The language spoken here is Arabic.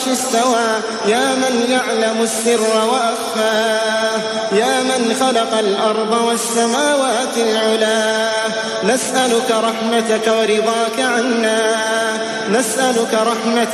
استوى يا من يعلم السر وأخفاه يا من خلق الأرض والسماوات العلا نسألك رحمتك ورضاك عنا نسألك رحمتك